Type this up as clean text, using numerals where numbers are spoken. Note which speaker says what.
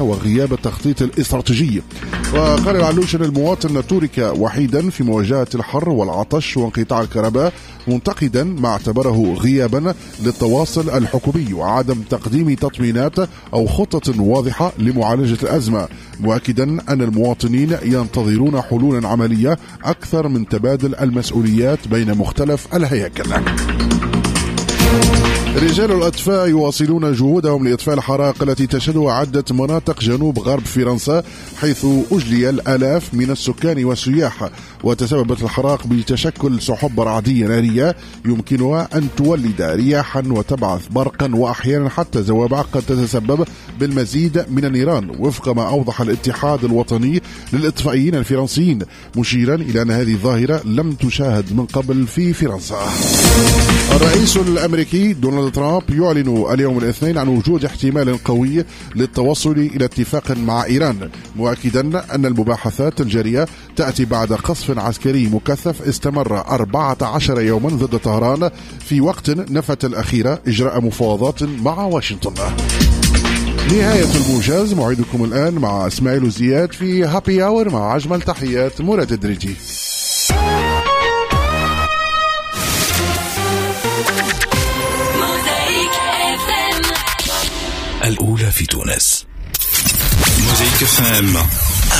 Speaker 1: وغياب التخطيط الاستراتيجي. وقال العلوش أن المواطن ترك وحيدا في مواجهة الحر والعطش وانقطاع الكهرباء، منتقدا ما اعتبره غيابا للتواصل الحكومي وعدم تقديم تطمينات أو خطة واضحة لمعالجة الأزمة، مؤكدا أن المواطنين ينتظرون حلولا عملية أكثر من تبادل المسؤوليات بين مختلف الهياكل. رجال الأطفاء يواصلون جهودهم لإطفاء الحرائق التي تشهدها عدة مناطق جنوب غرب فرنسا، حيث أجلي الآلاف من السكان والسياح، وتسببت الحرائق بتشكل سحب رعدية نارية يمكنها أن تولد رياحا وتبعث برقا، وأحيانا حتى زوابع قد تتسبب بالمزيد من النيران، وفق ما أوضح الاتحاد الوطني للإطفائيين الفرنسيين، مشيرا إلى أن هذه الظاهرة لم تشاهد من قبل في فرنسا. الرئيس الأمريكي دونالد ترامب يعلن اليوم الاثنين عن وجود احتمال قوي للتوصل إلى اتفاق مع إيران، مؤكدا أن المباحثات الجارية تأتي بعد قصف عسكري مكثف استمر 14 يوما ضد طهران، في وقت نفت الأخيرة إجراء مفاوضات مع واشنطن. نهاية الموجز، موعدكم الآن مع إسماعيل وزياد في هابي أور، مع أجمل تحيات مراد الدريجي.
Speaker 2: الأولى في تونس. موزايك FM.